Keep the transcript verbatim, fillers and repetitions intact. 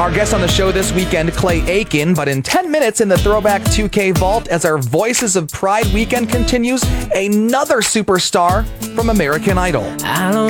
Our guest on the show this weekend, Clay Aiken. But in ten minutes in the Throwback two K Vault, as our Voices of Pride weekend continues, another superstar from American Idol. I don't